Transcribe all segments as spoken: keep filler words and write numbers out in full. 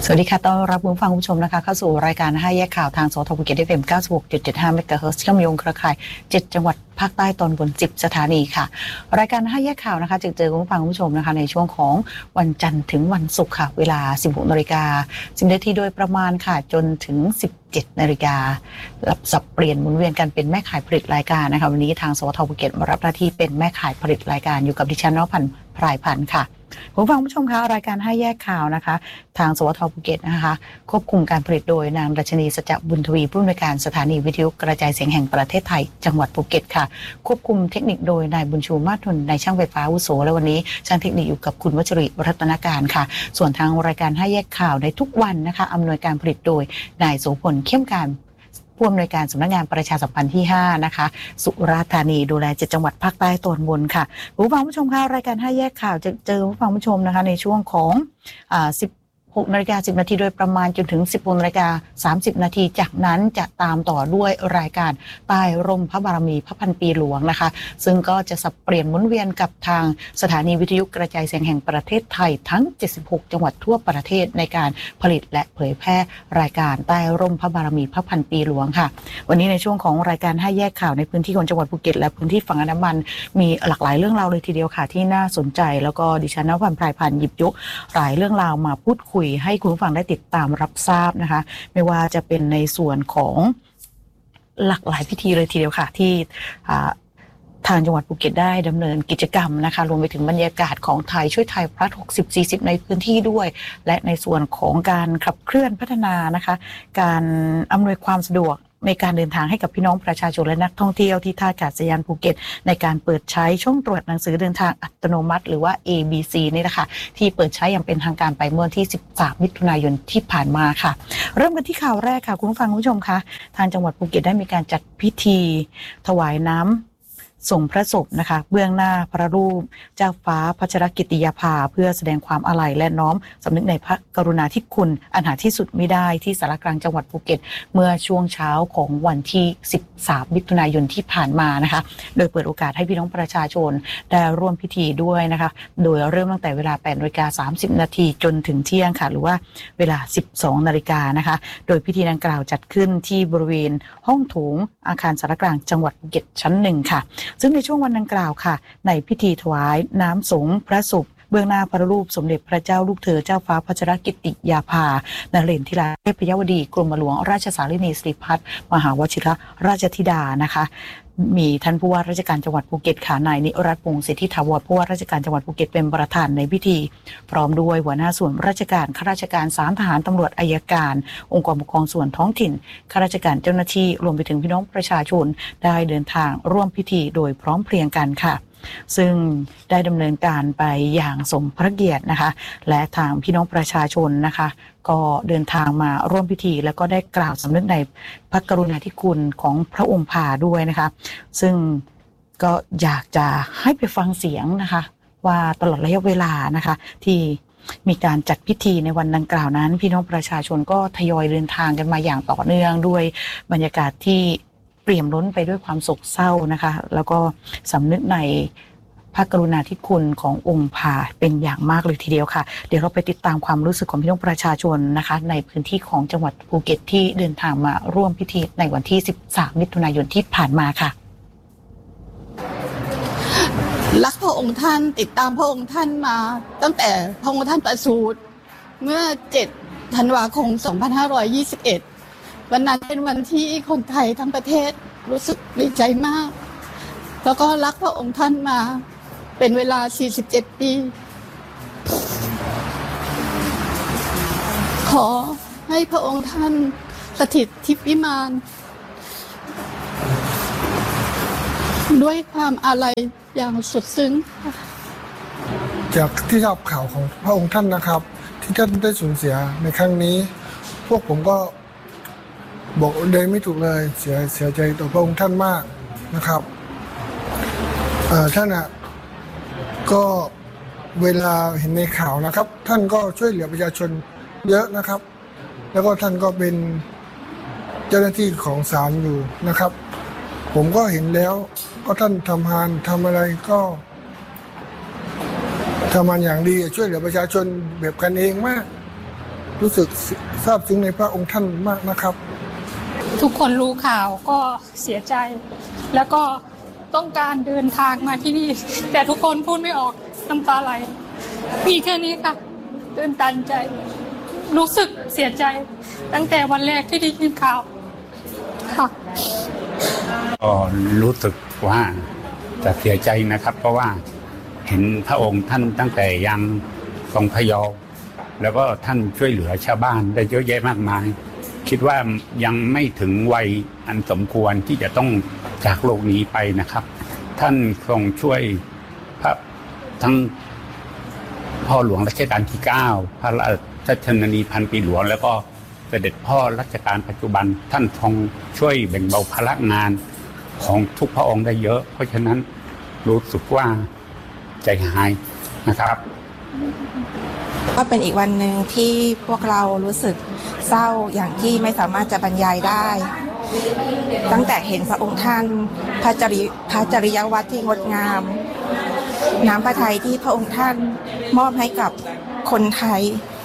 สวัสดีค่ะต้อนรับผู้ฟังผู้ชมนะคะเข้าสู่รายการห้าแยกข่าวทางสทภูเก็ต เอฟ เอ็ม เก้าสิบหกจุดเจ็ดห้า เมกะเฮิรตซ์เชื่อมโยงเครือข่ายเจ็ดจังหวัดภาคใต้ตอนบนสิบสถานีค่ะรายการห้าแยกข่าวนะคะจะเจอผู้ฟังผู้ชมนะคะในช่วงของวันจันทร์ถึงวันศุกร์ค่ะเวลา สิบหกนาฬิกาสิบนาทีโดยประมาณค่ะจนถึง สิบเจ็ดนาฬิการับสับเปลี่ยนหมุนเวียนกันเป็นแม่ข่ายผลิตรายการนะคะวันนี้ทางสทภูเก็ตมารับหน้าที่เป็นแม่ข่ายผลิตรายการอยู่กับดิฉันนภพันธ์พรายพันธ์ค่ะผู้ฟังผู้ชมคะรายการห้าแยกข่าวนะคะทางสวทภูเก็ตนะคะควบคุมการผลิตโดยนางรัชนีสัจจบุญทวีผู้อำนวยการสถานีวิทยุกระจายเสียงแห่งประเทศไทยจังหวัดภูเก็ตค่ะควบคุมเทคนิคโดยนายบุญชูมาศทุนนายช่างไฟฟ้าอาวุโสและวันนี้ช่างเทคนิคอยู่กับคุณวชริรัตนการค่ะส่วนทางรายการห้าแยกข่าวในทุกวันนะคะอำนวยการผลิตโดยนายโสพลเข้มการผู้อำนวยการสำนักงานประชาสัมพันธ์ที่ห้านะคะสุราษฎร์ธานีดูแลเจ็ดจังหวัดภาคใต้ตอนบนค่ะผู้ฟังผู้ชมค่ะรายการห้าแยกข่าวจะเจอผู้ฟังผู้ชมนะคะในช่วงของอ่าสิบหกนาฬิกาสิบนาทีโดยประมาณจนถึงสิบหกนาฬิกาสามสิบนาทีจากนั้นจะตามต่อด้วยรายการใต้ร่มพระบารมีพระพันปีหลวงนะคะซึ่งก็จะสับเปลี่ยนหมุนเวียนกับทางสถานีวิทยุกระจายเสียงแห่งประเทศไทยทั้งเจ็ดสิบหกจังหวัดทั่วประเทศในการผลิตและเผยแพร่รายการใต้ร่มพระบารมีพระพันปีหลวงค่ะวันนี้ในช่วงของรายการห้าแยกข่าวในพื้นที่ของจังหวัดภูเก็ตและพื้นที่ฝั่งอันดามันมีหลากหลายเรื่องราวเลยทีเดียวค่ะที่น่าสนใจแล้วก็ดิฉันนภพันธ์พรายพันธ์หยิบยกหลายเรื่องราวมาพูดคุยให้คุณผู้ฟังได้ติดตามรับทราบนะคะไม่ว่าจะเป็นในส่วนของหลากหลายพิธีเลยทีเดียวค่ะที่ทางจังหวัดภูเก็ตได้ดำเนินกิจกรรมนะคะรวมไปถึงบรรยากาศของไทยช่วยไทยพลัสหกสิบ สี่สิบในพื้นที่ด้วยและในส่วนของการขับเคลื่อนพัฒนานะคะการอำนวยความสะดวกในการเดินทางให้กับพี่น้องประชาชนและนักท่องเที่ยวที่ท่าอากาศยานภูเก็ตในการเปิดใช้ช่องตรวจหนังสือเดินทางอัตโนมัติหรือว่า เอ บี ซี นี่แหละค่ะที่เปิดใช้อย่างเป็นทางการไปเมื่อที่สิบสามมิถุนายนที่ผ่านมาค่ะเริ่มกันที่ข่าวแรกค่ะคุณผู้ฟังคุณผู้ชมคะทางจังหวัดภูเก็ตได้มีการจัดพิธีถวายน้ำส่งพระศพนะคะเบื้องหน้าพระรูปเจ้าฟ้าพัชรกิติยาภาเพื่อแสดงความอาลัยและน้อมสำนึกในพระกรุณาธิคุณอันหาที่สุดมิได้ที่สารกลางจังหวัดภูเก็ตเมื่อช่วงเช้าของวันที่สิบสามมิถุนายนที่ผ่านมานะคะโดยเปิดโอกาสให้พี่น้องประชาชนได้ร่วมพิธีด้วยนะคะโดยเริ่มตั้งแต่เวลา แปดนาฬิกาสามสิบนาทีจนถึงเที่ยงค่ะหรือว่าเวลา สิบสองนาฬิกานะคะโดยพิธีดังกล่าวจัดขึ้นที่บริเวณห้องโถงอาคารสารกลางจังหวัดภูเก็ตชั้นหนึ่งค่ะซึ่งในช่วงวันดังกล่าวค่ะในพิธีถวายน้ำสงฆ์พระศพเบื้องหน้าพระรูปสมเด็จพระเจ้าลูกเธอเจ้าฟ้าพัชรกิติยาภานเรศธิราเทพยวดีกรมหลวงราชสารินีสิริพัฒน์มหาวชิรราชธิดานะคะมีท่านผู้ว่าราชการจังหวัดภูเก็ตค่ะนายนิรัตน์ พงษ์สิทธิถาวรผู้ว่าราชการจังหวัดภูเก็ตเป็นประธานในพิธีพร้อมด้วยหัวหน้าส่วนราชการข้าราชการศาลทหารตำรวจอัยการองค์กรปกครองส่วนท้องถิ่นข้าราชการเจ้าหน้าที่รวมไปถึงพี่น้องประชาชนได้เดินทางร่วมพิธีโดยพร้อมเพรียงกันค่ะซึ่งได้ดำเนินการไปอย่างสมพระเกียรตินะคะและทางพี่น้องประชาชนนะคะก็เดินทางมาร่วมพิธีแล้วก็ได้กล่าวสำนึกในพระกรุณาธิคุณของพระองค์ผ่าด้วยนะคะซึ่งก็อยากจะให้ไปฟังเสียงนะคะว่าตลอดระยะเวลานะคะที่มีการจัดพิธีในวันดังกล่าวนั้นพี่น้องประชาชนก็ทยอยเดินทางกันมาอย่างต่อเนื่องด้วยบรรยากาศที่เปลี่ยมล้นไปด้วยความโศกเศร้านะคะแล้วก็สำนึกในพระกรุณาธิคุณขององค์ผ่าเป็นอย่างมากเลยทีเดียวค่ะเดี๋ยวเราไปติดตามความรู้สึกของพี่น้องประชาชนนะคะในพื้นที่ของจังหวัดภูเก็ตที่เดินทางมาร่วมพิธีในวันที่สิบสามมิถุนายนที่ผ่านมาค่ะรักพระองค์ท่านติดตามพระองค์ท่านมาตั้งแต่พระองค์ท่านประสูติเมื่อเจ็ดธันวาคมสองพันห้าร้อยยี่สิบเอ็ดวันนั้นเป็นวันที่คนไทยทั้งประเทศรู้สึกดีใจมากแล้วก็รักพระองค์ท่านมาเป็นเวลาสี่สิบเจ็ดปีขอให้พระองค์ท่านสถิตทิพย์วิมานด้วยความอาลัยอย่างสุดซึ้งจากที่ทราบข่าวของพระองค์ท่านนะครับที่ท่านได้สูญเสียในครั้งนี้พวกผมก็บอกเดินไม่ถูกเลยเสียเสียใจต่อพระองค์ท่านมากนะครับท่านอ่ะก็เวลาเห็นในข่าวนะครับท่านก็ช่วยเหลือประชาชนเยอะนะครับแล้วก็ท่านก็เป็นเจ้าหน้าที่ของศาลอยู่นะครับผมก็เห็นแล้วก็ท่านทำงานทำอะไรก็ทำงานอย่างดีช่วยเหลือประชาชนแบบกันเองมากรู้สึกซาบซึ้งในพระองค์ท่านมากนะครับทุกคนรู้ข่าวก็เสียใจ แล้วก็ต้องการเดินทางมาที่นี่ แต่ทุกคนพูดไม่ออกน้ำตาไหลมีแค่นี้ค่ะตื่นตันใจรู้สึกเสียใจตั้งแต่วันแรกที่ได้ยินข่าวค่ะก็รู้สึกว่าจะเสียใจนะครับ เพราะว่าเห็นพระองค์ท่านตั้งแต่ยังทรงพยอมแล้วก็ท่านช่วยเหลือชาวบ้านได้เยอะแยะมากมายคิดว่ายังไม่ถึงวัยอันสมควรที่จะต้องจากโลกนี้ไปนะครับท่านทรงช่วยพระทั้งพ่อหลวงรัชกาลที่เก้าพระราชชนนีพันปีหลวงแล้วก็เสด็จพ่อรัชกาลปัจจุบันท่านทรงช่วยแบ่งเบาภาระงานของทุกพระองค์ได้เยอะเพราะฉะนั้นรู้สึกว่าใจหายนะครับก็เป็นอีกวันหนึ่งที่พวกเรารู้สึกเศร้าอย่างที่ไม่สามารถจะบรรยายได้ตั้งแต่เห็นพระองค์ท่านพระจริพระจริยวัตรที่งดงามน้ำพระทัยที่พระองค์ท่านมอบให้กับคนไทย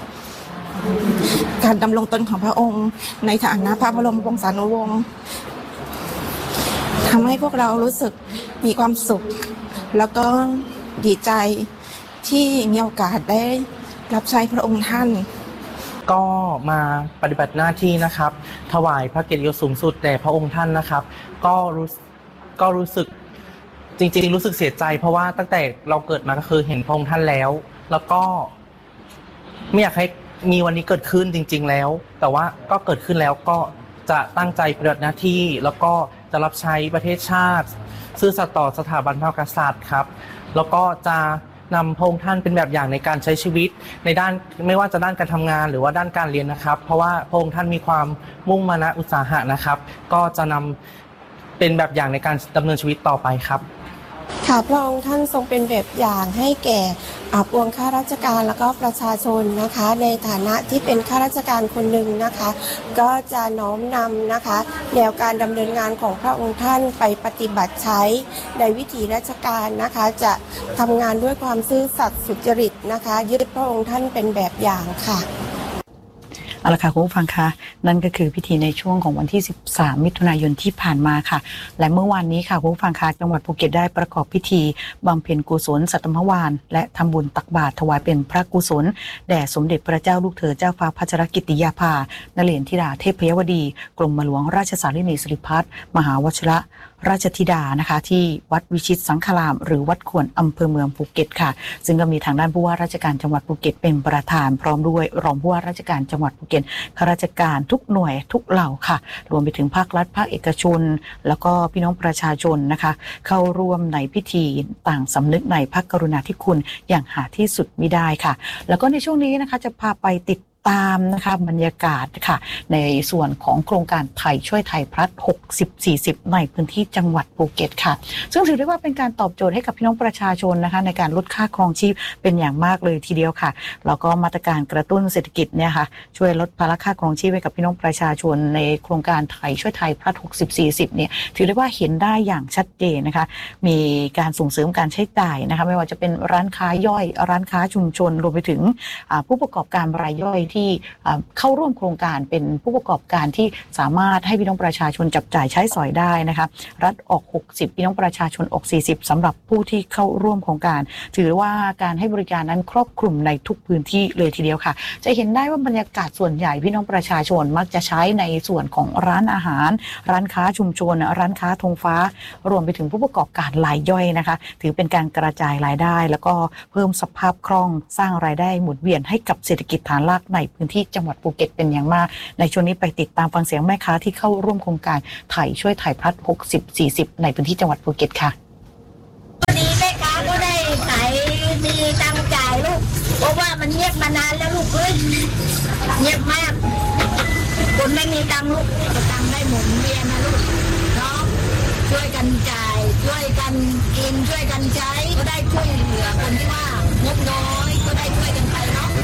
การดำรงตนของพระองค์ในฐานะพระบรมวงศานุวงศ์ทำให้พวกเรารู้สึกมีความสุขแล้วก็ดีใจที่มีโอกาสได้รับใช้พระองค์ท่านก็มาปฏิบัติหน้าที่นะครับถวายพระเกียรติยศสูงสุดแด่พระองค์ท่านนะครับก็รู้ก็รู้สึกจริงๆรู้สึกเสียใจเพราะว่าตั้งแต่เราเกิดมาก็คือเห็นพระองค์ท่านแล้วแล้วก็ไม่อยากให้มีวันนี้เกิดขึ้นจริงๆแล้วแต่ว่าก็เกิดขึ้นแล้วก็จะตั้งใจปฏิบัติหน้าที่แล้วก็จะรับใช้ประเทศชาติซื่อสัตย์ต่อสถาบันพระมหากษัตริย์ครับแล้วก็จะนำพระองค์ท่านเป็นแบบอย่างในการใช้ชีวิตในด้านไม่ว่าจะด้านการทำงานหรือว่าด้านการเรียนนะครับเพราะว่าพระองค์ท่านมีความมุ่งมานะอุตสาหะนะครับก็จะนำเป็นแบบอย่างในการดำเนินชีวิตต่อไปครับค่ะพระองค์ท่านทรงเป็นแบบอย่างให้แก่ปวงข้าราชการแล้วก็ประชาชนนะคะในฐานะที่เป็นข้าราชการคนหนึ่งนะคะก็จะน้อมนำนะคะแนวการดำเนินงานของพระองค์ท่านไปปฏิบัติใช้ในวิถีราชการนะคะจะทำงานด้วยความซื่อสัตย์สุจริตนะคะยึดพระองค์ท่านเป็นแบบอย่างค่ะเอาละค่ะคุณผู้ฟังคะนั่นก็คือพิธีในช่วงของวันที่สิบสามมิถุนายนที่ผ่านมาค่ะและเมื่อวานนี้ค่ะคุณผู้ฟังคะจังหวัดภูเก็ตได้ประกอบพิธีบำเพ็ญกุศลสัตมวานและทำบุญตักบาตรถวายเป็นพระกุศลแด่สมเด็จพระเจ้าลูกเธอเจ้าฟ้าพัชรกิติยาภานเรศธิดาเทพยวดีกรมหลวงราชสารินีสิริพัฒน์มหาวชิรราชธิดานะคะที่วัดวิชิตสังฆารามหรือวัดขวนอำเภอเมืองภูเก็ตค่ะซึ่งก็มีทางด้านผู้ว่าราชการจังหวัดภูเก็ตเป็นประธานพร้อมด้วยรองผู้ว่าราชการจังหวัดภูเก็ตข้าราชการทุกหน่วยทุกเหล่าค่ะรวมไปถึงภาครัฐภาคเอกชนแล้วก็พี่น้องประชาชนนะคะเข้าร่วมในพิธีต่างสำนึกในพระกรุณาธิคุณอย่างหาที่สุดมิได้ค่ะแล้วก็ในช่วงนี้นะคะจะพาไปติดตามนะคะบรรยากาศค่ะในส่วนของโครงการไทยช่วยไทยพลัสหกสิบ สี่สิบในพื้นที่จังหวัดภูเก็ตค่ะซึ่งถือได้ว่าเป็นการตอบโจทย์ให้กับพี่น้องประชาชนนะคะในการลดค่าครองชีพเป็นอย่างมากเลยทีเดียวค่ะแล้วก็มาตรการกระตุ้นเศรษฐกิจเนี่ยค่ะช่วยลดภาระค่าครองชีพให้กับพี่น้องประชาชนในโครงการไทยช่วยไทยพลัสหกสิบ สี่สิบเนี่ยถือได้ว่าเห็นได้อย่างชัดเจนนะคะมีการส่งเสริมการใช้จ่ายนะคะไม่ว่าจะเป็นร้านค้าย่อยร้านค้าชุมชนรวมไปถึงผู้ประกอบการรายย่อยที่เข้าร่วมโครงการเป็นผู้ประกอบการที่สามารถให้พี่น้องประชาชนจับจ่ายใช้สอยได้นะคะรัฐออกหกสิบพี่น้องประชาชนออกสี่สิบสำหรับผู้ที่เข้าร่วมโครงการถือว่าการให้บริการนั้นครอบคลุมในทุกพื้นที่เลยทีเดียวค่ะจะเห็นได้ว่าบรรยากาศส่วนใหญ่พี่น้องประชาชนมักจะใช้ในส่วนของร้านอาหารร้านค้าชุมชนร้านค้าธงฟ้ารวมไปถึงผู้ประกอบการรายย่อยนะคะถือเป็นการกระจายรายได้แล้วก็เพิ่มสภาพคล่องสร้างรายได้หมุนเวียนให้กับเศรษฐกิจฐานรากในพื้นที่จังหวัดภูเก็ตเป็นอย่างมากในช่วงนี้ไปติดตามฟังเสียงแม่ค้าที่เข้าร่วมโครงการไทยช่วยไทยพลัสหกสิบ สี่สิบในพื้นที่จังหวัดภูเก็ตค่ะวันนี้แม่ค้าก็ได้ขายมีตังจ่ายลูกเพราะว่ามันเงียบมานานแล้วลูกเอ้ยเงียบมากคนไม่มีตังลูกตังได้หมุนเวียนนะลูกเนาะช่วยกันจ่ายช่วยกันกินช่วยกันใช้ก็ได้ช่วยเหลือคนที่ว่างบน้อยก็ได้ช่วยกันไปเนาะ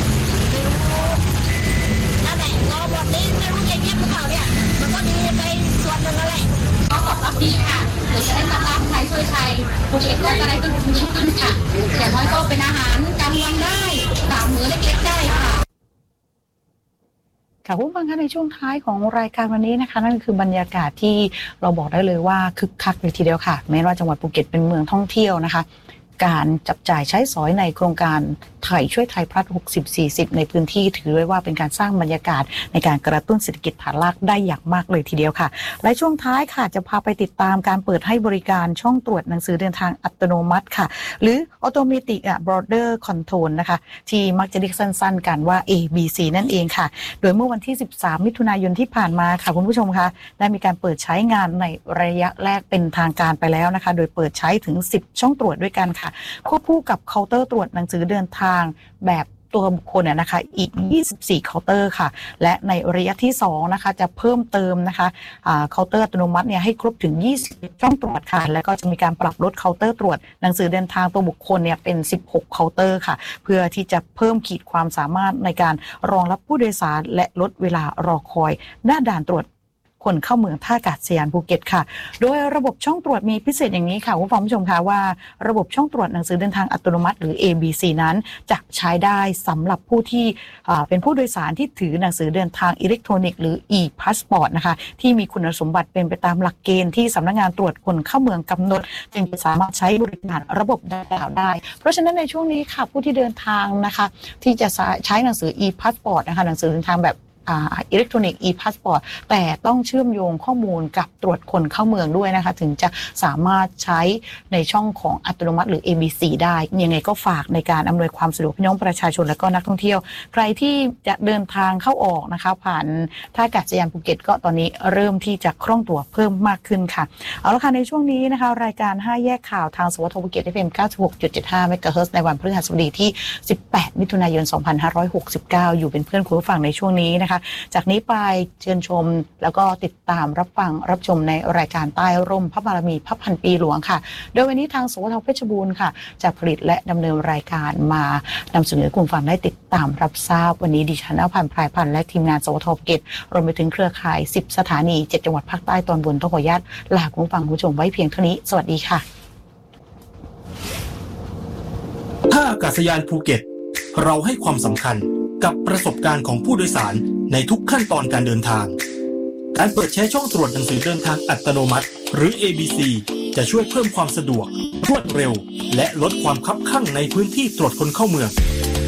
นั่นแหละรอวันนี้ไม่รู้จะเงียบหรือเปล่าเนี่ยมันก็ดีไปส่วนหนึ่งแล้วแหละก็ขอบคุณพี่ค่ะเดี๋ยวจะได้มารับไทยช่วยไทยภูเก็ตก็จะได้เป็นชุมชนค่ะอย่างน้อยก็เป็นอาหารกลางวันได้สามมื้อเล็กๆได้ค่ะค่ะผู้ฟังคะในช่วงท้ายของรายการวันนี้นะคะนั่นคือบรรยากาศที่เราบอกได้เลยว่าคึกคักเลยทีเดียวค่ะแม้ว่าจังหวัดภูเก็ตเป็นเมืองท่องเที่ยวนะคะการจับจ่ายใช้สอยในโครงการไทยช่วยไทยพลัสหกสิบ สี่สิบในพื้นที่ถือได้ว่าเป็นการสร้างบรรยากาศในการกระตุ้นเศรษฐกิจฐานรากได้อย่างมากเลยทีเดียวค่ะและช่วงท้ายค่ะจะพาไปติดตามการเปิดให้บริการช่องตรวจหนังสือเดินทางอัตโนมัติค่ะหรือ Automatic Border Control นะคะที่มักจะเรียกสั้นๆกันว่า เอ บี ซี นั่นเองค่ะโดยเมื่อวันที่สิบสามมิถุนายนที่ผ่านมาค่ะคุณผู้ชมคะได้มีการเปิดใช้งานในระยะแรกเป็นทางการไปแล้วนะคะโดยเปิดใช้ถึงสิบช่องตรวจด้วยกันค่ะควบคู่กับเคาน์เตอร์ตรวจหนังสือเดินทางแบบตัวบุคคลเนี่ยนะคะอีกยี่สิบสี่เคาน์เตอร์ค่ะและในระยะที่สองนะคะจะเพิ่มเติมนะคะอ่าเคาน์เตอร์อัตโนมัติเนี่ยให้ครบถึงยี่สิบช่องตรวจค่ะแล้วก็จะมีการปรับลดเคาน์เตอร์ตรวจหนังสือเดินทางตัวบุคคลเนี่ยเป็นสิบหกเคาน์เตอร์ค่ะเพื่อที่จะเพิ่มขีดความสามารถในการรองรับผู้โดยสารและลดเวลารอคอยหน้าด่านตรวจคนเข้าเมืองท่าอากาศยานภูเก็ตค่ะโดยระบบช่องตรวจมีพิเศษอย่างนี้ค่ะคุณผู้ชมคะว่าระบบช่องตรวจหนังสือเดินทางอัตโนมัติหรือ เอ บี ซี นั้นจะใช้ได้สำหรับผู้ที่เป็นผู้โดยสารที่ถือหนังสือเดินทางอิเล็กทรอนิกส์หรือ e-passport นะคะที่มีคุณสมบัติเป็นไปตามหลักเกณฑ์ที่สำนักงานตรวจคนเข้าเมืองกำหนดจึงจะสามารถใช้บริการระบบดังกล่าวได้เพราะฉะนั้นในช่วงนี้ค่ะผู้ที่เดินทางนะคะที่จะใช้หนังสือ e-passport นะคะหนังสือเดินทางแบบอิเล็กทรอนิกส์ e-passport แต่ต้องเชื่อมโยงข้อมูลกับตรวจคนเข้าเมืองด้วยนะคะถึงจะสามารถใช้ในช่องของอัตโนมัติหรือ เอ บี ซี ได้ยังไงก็ฝากในการอำนวยความสะดวกพี่น้องประชาชนและก็นักท่องเที่ยวใครที่จะเดินทางเข้าออกนะคะผ่านท่าอากาศยานภูเก็ตก็ตอนนี้เริ่มที่จะคล่องตัวเพิ่มมากขึ้นค่ะเอาละค่ะในช่วงนี้นะคะรายการห้าแยกข่าวทางสวทภูเก็ต เอฟ เอ็ม เก้าสิบหกจุดเจ็ดห้า เมกะเฮิรตซ์ ในวันพฤหัสบดีที่สิบแปดมิถุนายนสองพันห้าร้อยหกสิบเก้าอยู่เป็นเพื่อนคุณผู้ฟังในช่วงนี้นะคะจากนี้ไปเชิญชมแล้วก็ติดตามรับฟังรับชมในรายการใต้ร่มพระบารมีพระพันปีหลวงค่ะโดยวันนี้ทางสวทเพชรบูรณ์ค่ะจะผลิตและดำเนินรายการมานำเสนอคุณฟังได้ติดตามรับทราบวันนี้ดิฉันอภัยพรายพันธ์และทีมงานสวทภูเก็ตรวมไปถึงเครือข่ายสิบสถานีเจ็ดจังหวัดภาคใต้ตอนบนต้องขออนุญาตลาคุณฟังคุณชมไว้เพียงเท่านี้สวัสดีค่ะท่าอากาศยานภูเก็ตเราให้ความสำคัญกับประสบการณ์ของผู้โดยสารในทุกขั้นตอนการเดินทางการเปิดใช้ช่องตรวจหนังสือเดินทางอัตโนมัติหรือ เอ บี ซี จะช่วยเพิ่มความสะดวกรวดเร็วและลดความคับคั่งในพื้นที่ตรวจคนเข้าเมือง